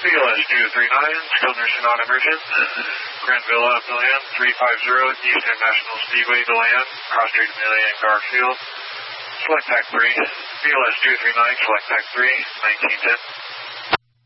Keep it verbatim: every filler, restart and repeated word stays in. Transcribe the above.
B L S two three nine, skilled nursing on emergent. Grand Villa, DeLand, three five zero, Eastern National Speedway, DeLand, cross street Amelia and Garfield. Select Pack three, B L S two three nine, select Pack three, nineteen ten.